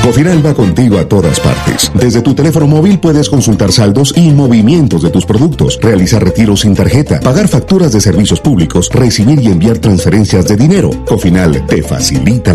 Cofinal va contigo a todas partes. Desde tu teléfono móvil puedes consultar saldos y movimientos de tus productos, realizar retiros sin tarjeta, pagar facturas de servicios públicos, recibir y enviar transferencias de dinero. Cofinal te facilita